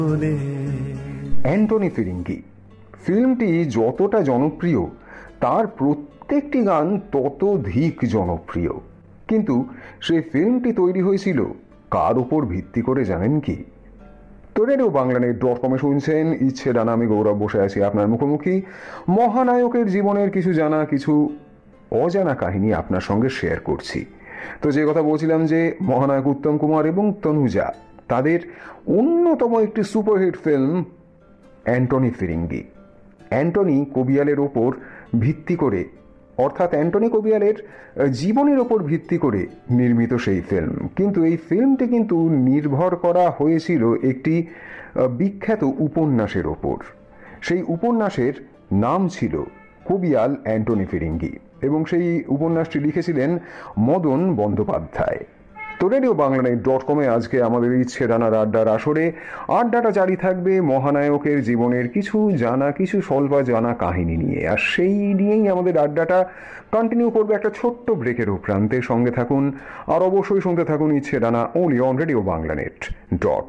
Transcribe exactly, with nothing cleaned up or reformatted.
Antony ফিরিঙ্গি ফিল্মটি যতটা জনপ্রিয় তার প্রত্যেকটি গান ততোধিক জনপ্রিয়। কিন্তু সেই ফিল্মটি তৈরি হয়েছিল কার উপর ভিত্তি করে জানেন কি? তো রেডিও বাংলানেট ডট কমে শুনছেন ইচ্ছে ডানা, আমি গৌরব বসে আছি আপনার মুখোমুখি। মহানায়কের জীবনের কিছু জানা কিছু অজানা কাহিনী আপনার সঙ্গে শেয়ার করছি। তো যে কথা বলছিলাম যে মহানায়ক উত্তম কুমার এবং তনুজা, তাদের অন্যতম একটি সুপারহিট ফিল্ম অ্যান্টনি ফিরিঙ্গি। অ্যান্টনি কবিয়ালের ওপর ভিত্তি করে, অর্থাৎ অ্যান্টনি কবিয়ালের জীবনের ওপর ভিত্তি করে নির্মিত সেই ফিল্ম। কিন্তু এই ফিল্মটি কিন্তু নির্ভর করা হয়েছিল একটি বিখ্যাত উপন্যাসের ওপর। সেই উপন্যাসের নাম ছিল কবিয়াল অ্যান্টনি ফিরিঙ্গি এবং সেই উপন্যাসটি লিখেছিলেন মদন বন্দ্যোপাধ্যায়। তো রেডিও বাংলানেট ডট কমে আজকে আমাদের ইচ্ছে ডানার আড্ডার আসরে আড্ডাটা জারি থাকবে মহানায়কের জীবনের কিছু জানা কিছু স্বল্প জানা কাহিনী নিয়ে। আর সেই নিয়েই আমাদের আড্ডাটা কন্টিনিউ করবে একটা ছোট্ট ব্রেকের প্রান্তে। সঙ্গে থাকুন আর অবশ্যই শুনতে থাকুন ইচ্ছে ডানা, ওনলি অন রেডিও বাংলানেট ডট